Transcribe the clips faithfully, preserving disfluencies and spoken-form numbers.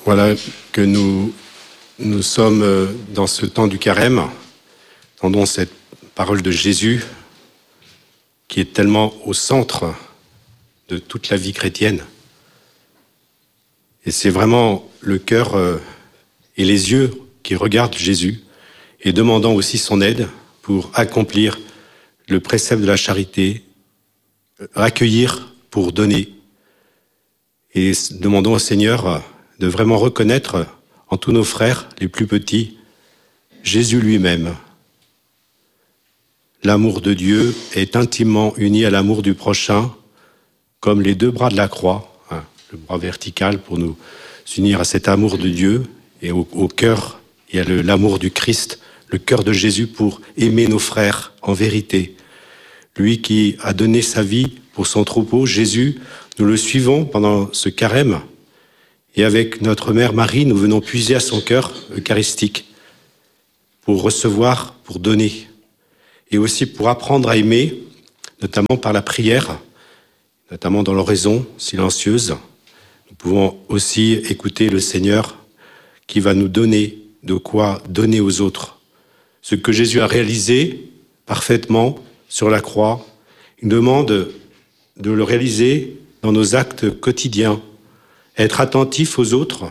Voilà que nous, nous sommes dans ce temps du carême. Entendons cette parole de Jésus qui est tellement au centre de toute la vie chrétienne. Et c'est vraiment le cœur et les yeux qui regardent Jésus et demandant aussi son aide pour accomplir le précepte de la charité, accueillir pour donner. Et demandons au Seigneur de vraiment reconnaître en tous nos frères, les plus petits, Jésus lui-même. L'amour de Dieu est intimement uni à l'amour du prochain, comme les deux bras de la croix, hein, le bras vertical pour nous unir à cet amour de Dieu, et au, au cœur, il y a le, l'amour du Christ, le cœur de Jésus pour aimer nos frères en vérité. Lui qui a donné sa vie pour son troupeau, Jésus, nous le suivons pendant ce carême, et avec notre mère Marie, nous venons puiser à son cœur eucharistique pour recevoir, pour donner, et aussi pour apprendre à aimer, notamment par la prière, notamment dans l'oraison silencieuse. Nous pouvons aussi écouter le Seigneur qui va nous donner de quoi donner aux autres. Ce que Jésus a réalisé parfaitement sur la croix, il demande de le réaliser dans nos actes quotidiens, être attentif aux autres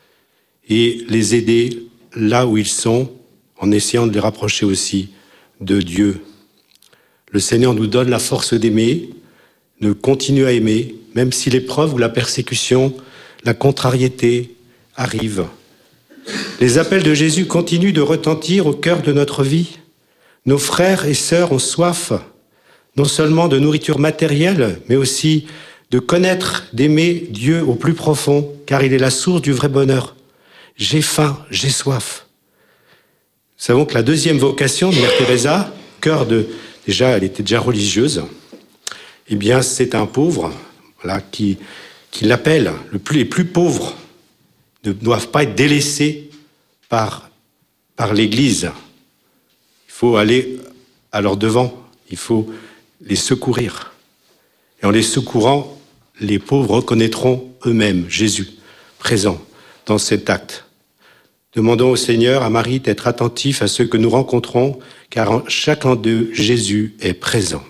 et les aider là où ils sont, en essayant de les rapprocher aussi de Dieu. Le Seigneur nous donne la force d'aimer, de continuer à aimer, même si l'épreuve ou la persécution, la contrariété arrivent. Les appels de Jésus continuent de retentir au cœur de notre vie. Nos frères et sœurs ont soif, non seulement de nourriture matérielle, mais aussi de connaître, d'aimer Dieu au plus profond, car il est la source du vrai bonheur. J'ai faim, j'ai soif. Nous savons que la deuxième vocation de Mère Teresa, cœur de, déjà, elle était déjà religieuse, eh bien, c'est un pauvre, voilà, qui, qui l'appelle. Le plus, les plus pauvres ne doivent pas être délaissés par, par l'Église. Il faut aller à leur devant, il faut les secourir. Et en les secourant, les pauvres reconnaîtront eux-mêmes Jésus présent dans cet acte. Demandons au Seigneur, à Marie, d'être attentif à ceux que nous rencontrons, car en chacun d'eux, Jésus est présent.